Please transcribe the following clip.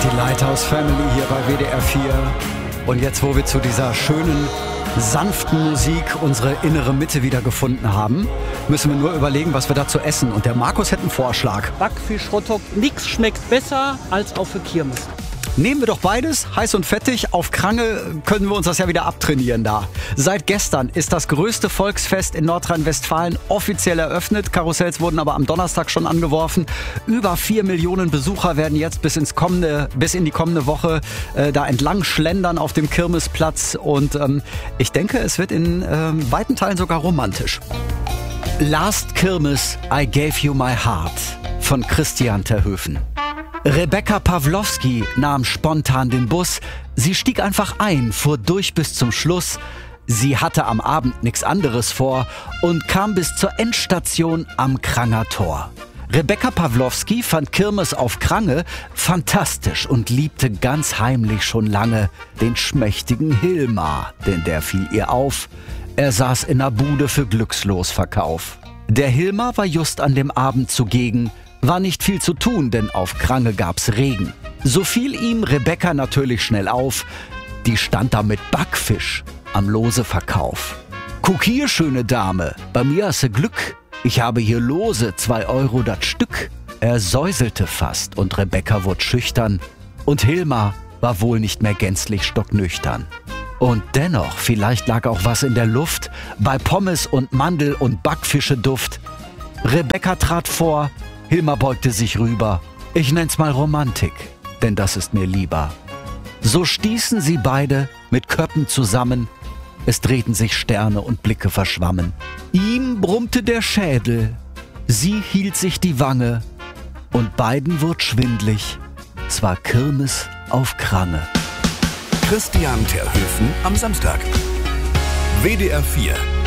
Die Lighthouse Family hier bei WDR 4. Und jetzt, wo wir zu dieser schönen, sanften Musik unsere innere Mitte wieder gefunden haben, müssen wir nur überlegen, was wir dazu essen. Und der Markus hätte einen Vorschlag. Backfisch, Hotdog, nichts schmeckt besser als auf der Kirmes. Nehmen wir doch beides, heiß und fettig. Auf Krange können wir uns das ja wieder abtrainieren da. Seit gestern ist das größte Volksfest in Nordrhein-Westfalen offiziell eröffnet. Karussells wurden aber am Donnerstag schon angeworfen. Über 4 Millionen Besucher werden jetzt bis in die kommende Woche da entlang schlendern auf dem Kirmesplatz. Und ich denke, es wird in weiten Teilen sogar romantisch. Last Kirmes, I Gave You My Heart von Christian Terhöfen. Rebecca Pawlowski nahm spontan den Bus. Sie stieg einfach ein, fuhr durch bis zum Schluss. Sie hatte am Abend nichts anderes vor und kam bis zur Endstation am Kranger Tor. Rebecca Pawlowski fand Kirmes auf Krange fantastisch und liebte ganz heimlich schon lange den schmächtigen Hilmar, denn der fiel ihr auf. Er saß in der Bude für Glückslosverkauf. Der Hilmar war just an dem Abend zugegen. War nicht viel zu tun, denn auf Krange gab's Regen. So fiel ihm Rebecca natürlich schnell auf. Die stand da mit Backfisch am Loseverkauf. Guck hier, schöne Dame, bei mir hast du Glück. Ich habe hier Lose, 2 Euro das Stück. Er säuselte fast und Rebecca wurde schüchtern. Und Hilmar war wohl nicht mehr gänzlich stocknüchtern. Und dennoch, vielleicht lag auch was in der Luft, bei Pommes und Mandel und Backfischeduft. Rebecca trat vor, Hilmar beugte sich rüber. Ich nenn's mal Romantik, denn das ist mir lieber. So stießen sie beide mit Köppen zusammen. Es drehten sich Sterne und Blicke verschwammen. Ihm brummte der Schädel, sie hielt sich die Wange. Und beiden wurde schwindlig. Es war Kirmes auf Krange. Christian Terhöfen am Samstag. WDR 4